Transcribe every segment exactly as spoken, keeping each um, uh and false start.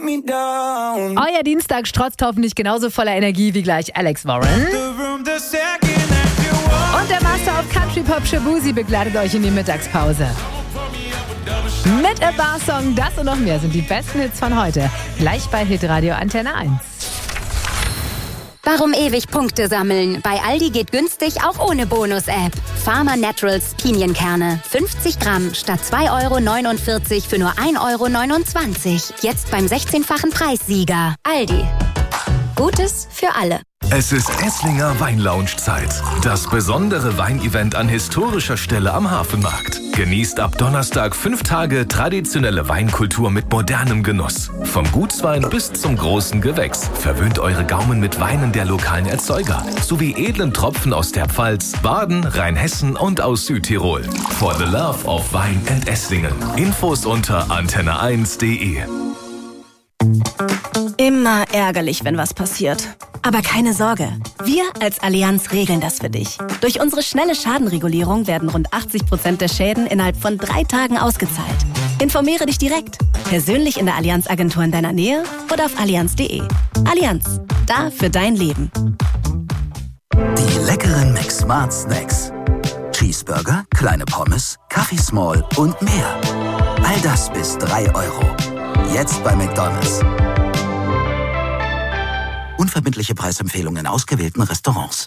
Euer Dienstag strotzt hoffentlich genauso voller Energie wie gleich Alex Warren. Und der Master of Country Pop Shabuzi begleitet euch in die Mittagspause. Mit A Bar Song, das und noch mehr sind die besten Hits von heute. Gleich bei Hitradio Antenne eins. Warum ewig Punkte sammeln? Bei Aldi geht günstig auch ohne Bonus-App. Farmer Naturals Pinienkerne. fünfzig Gramm statt zwei Euro neunundvierzig für nur ein Euro neunundzwanzig. Jetzt beim sechzehnfachen Preissieger. Aldi. Gutes für alle. Es ist Esslinger Weinlounge-Zeit. Das besondere Weinevent an historischer Stelle am Hafenmarkt. Genießt ab Donnerstag fünf Tage traditionelle Weinkultur mit modernem Genuss. Vom Gutswein bis zum großen Gewächs. Verwöhnt eure Gaumen mit Weinen der lokalen Erzeuger. Sowie edlen Tropfen aus der Pfalz, Baden, Rheinhessen und aus Südtirol. For the love of Wein and Esslingen. Infos unter antenne eins punkt de. Immer ärgerlich, wenn was passiert. Aber keine Sorge, wir als Allianz regeln das für dich. Durch unsere schnelle Schadenregulierung werden rund achtzig Prozent der Schäden innerhalb von drei Tagen ausgezahlt. Informiere dich direkt, persönlich in der Allianz-Agentur in deiner Nähe oder auf allianz punkt de. Allianz, da für dein Leben. Die leckeren McSmart Snacks. Cheeseburger, kleine Pommes, Kaffee Small und mehr. All das bis drei Euro. Jetzt bei McDonald's. Unverbindliche Preisempfehlungen in ausgewählten Restaurants.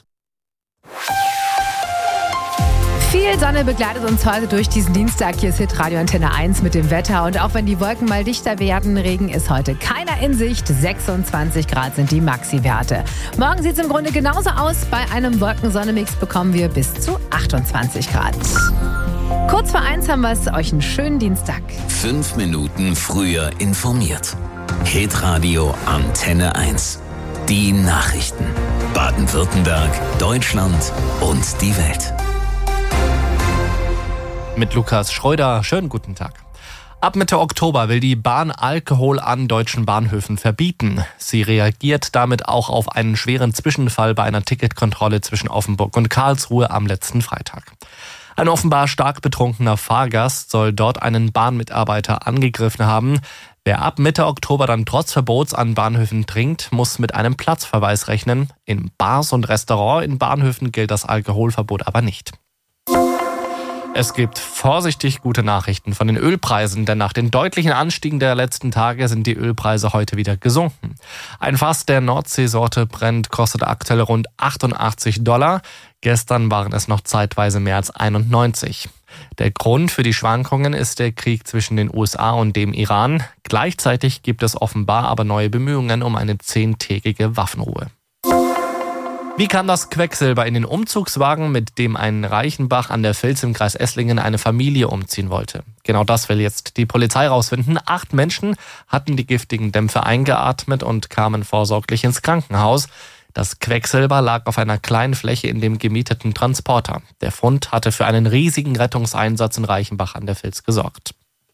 Viel Sonne begleitet uns heute durch diesen Dienstag. Hier ist Hitradio Antenne eins mit dem Wetter. Und auch wenn die Wolken mal dichter werden, Regen ist heute keiner in Sicht. sechsundzwanzig Grad sind die Maxi-Werte. Morgen sieht es im Grunde genauso aus. Bei einem Wolken-Sonne-Mix bekommen wir bis zu achtundzwanzig Grad. Kurz vor eins haben wir es. Euch einen schönen Dienstag. Fünf Minuten früher informiert. Hitradio Antenne eins. Die Nachrichten. Baden-Württemberg, Deutschland und die Welt. Mit Lukas Schröder. Schönen guten Tag. Ab Mitte Oktober will die Bahn Alkohol an deutschen Bahnhöfen verbieten. Sie reagiert damit auch auf einen schweren Zwischenfall bei einer Ticketkontrolle zwischen Offenburg und Karlsruhe am letzten Freitag. Ein offenbar stark betrunkener Fahrgast soll dort einen Bahnmitarbeiter angegriffen haben. Wer ab Mitte Oktober dann trotz Verbots an Bahnhöfen trinkt, muss mit einem Platzverweis rechnen. In Bars und Restaurants in Bahnhöfen gilt das Alkoholverbot aber nicht. Es gibt vorsichtig gute Nachrichten von den Ölpreisen, denn nach den deutlichen Anstiegen der letzten Tage sind die Ölpreise heute wieder gesunken. Ein Fass der Nordseesorte Brent kostet aktuell rund achtundachtzig Dollar. Gestern waren es noch zeitweise mehr als einundneunzig. Der Grund für die Schwankungen ist der Krieg zwischen den U S A und dem Iran. Gleichzeitig gibt es offenbar aber neue Bemühungen um eine zehntägige Waffenruhe. Wie kam das Quecksilber in den Umzugswagen, mit dem ein Reichenbach an der Vils im Kreis Esslingen eine Familie umziehen wollte? Genau das will jetzt die Polizei rausfinden. Acht Menschen hatten die giftigen Dämpfe eingeatmet und kamen vorsorglich ins Krankenhaus. Das Quecksilber lag auf einer kleinen Fläche in dem gemieteten Transporter. Der Fund hatte für einen riesigen Rettungseinsatz in Reichenbach an der Vils gesorgt.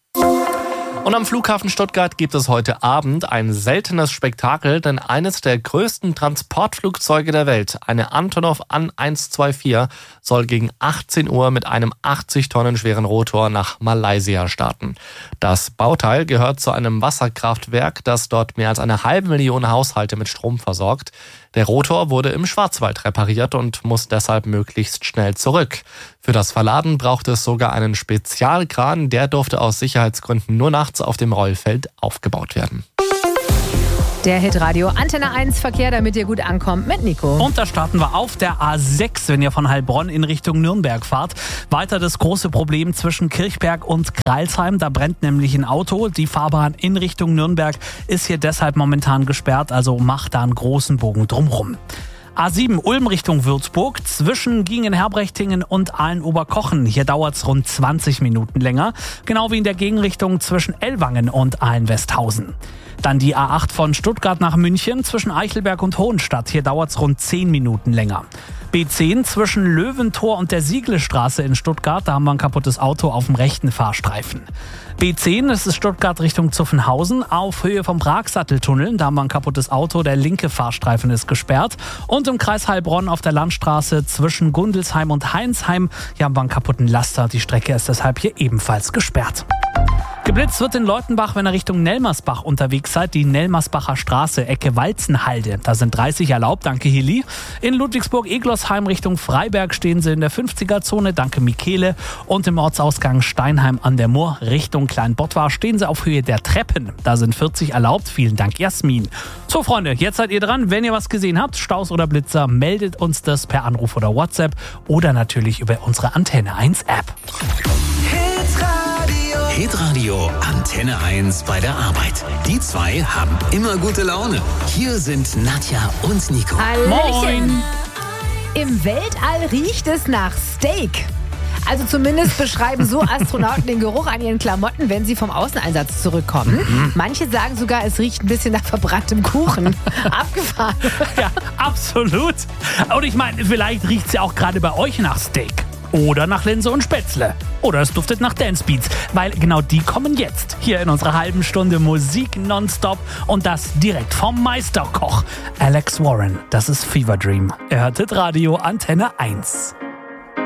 Und am Flughafen Stuttgart gibt es heute Abend ein seltenes Spektakel, denn eines der größten Transportflugzeuge der Welt, eine Antonov An eins zwei vier, soll gegen achtzehn Uhr mit einem achtzig Tonnen schweren Rotor nach Malaysia starten. Das Bauteil gehört zu einem Wasserkraftwerk, das dort mehr als eine halbe Million Haushalte mit Strom versorgt. Der Rotor wurde im Schwarzwald repariert und muss deshalb möglichst schnell zurück. Für das Verladen braucht es sogar einen Spezialkran, der durfte aus Sicherheitsgründen nur nachts auf dem Rollfeld aufgebaut werden. Der Hitradio Antenne eins Verkehr, damit ihr gut ankommt, mit Nico. Und da starten wir auf der A sechs, wenn ihr von Heilbronn in Richtung Nürnberg fahrt. Weiter das große Problem zwischen Kirchberg und Greilsheim. Da brennt nämlich ein Auto. Die Fahrbahn in Richtung Nürnberg ist hier deshalb momentan gesperrt. Also macht da einen großen Bogen drumrum. A sieben Ulm Richtung Würzburg, zwischen Giengen-Herbrechtingen und Aalen-Oberkochen. Hier dauert es rund zwanzig Minuten länger, genau wie in der Gegenrichtung zwischen Ellwangen und Aalen-Westhausen. Dann die A acht von Stuttgart nach München zwischen Eichelberg und Hohenstadt. Hier dauert es rund zehn Minuten länger. B zehn zwischen Löwentor und der Sieglestraße in Stuttgart. Da haben wir ein kaputtes Auto auf dem rechten Fahrstreifen. B zehn, das ist Stuttgart Richtung Zuffenhausen, auf Höhe vom Pragsatteltunnel. Da haben wir ein kaputtes Auto, der linke Fahrstreifen ist gesperrt. Und im Kreis Heilbronn auf der Landstraße zwischen Gundelsheim und Heinsheim, hier haben wir einen kaputten Laster. Die Strecke ist deshalb hier ebenfalls gesperrt. Geblitzt wird in Leutenbach, wenn ihr Richtung Nelmersbach unterwegs seid. Die Nelmersbacher Straße, Ecke Walzenhalde. Da sind dreißig erlaubt, danke Heli. In Ludwigsburg-Eglosheim Richtung Freiberg stehen sie in der fünfziger-Zone, danke Michele. Und im Ortsausgang Steinheim an der Mur Richtung Kleinbottwar stehen sie auf Höhe der Treppen. Da sind vierzig erlaubt, vielen Dank Jasmin. So Freunde, jetzt seid ihr dran. Wenn ihr was gesehen habt, Staus oder Blitzer, meldet uns das per Anruf oder WhatsApp oder natürlich über unsere Antenne eins App. Hitradio Antenne eins bei der Arbeit. Die zwei haben immer gute Laune. Hier sind Nadja und Nico. Hallöchen. Im Weltall riecht es nach Steak. Also zumindest beschreiben so Astronauten den Geruch an ihren Klamotten, wenn sie vom Außeneinsatz zurückkommen. Mhm. Manche sagen sogar, es riecht ein bisschen nach verbranntem Kuchen. Abgefahren. Ja, absolut. Und ich meine, vielleicht riecht es ja auch gerade bei euch nach Steak. Oder nach Linse und Spätzle. Oder es duftet nach Dance Beats. Weil genau die kommen jetzt. Hier in unserer halben Stunde Musik nonstop. Und das direkt vom Meisterkoch. Alex Warren. Das ist Fever Dream. Ihr hörtet Radio Antenne eins.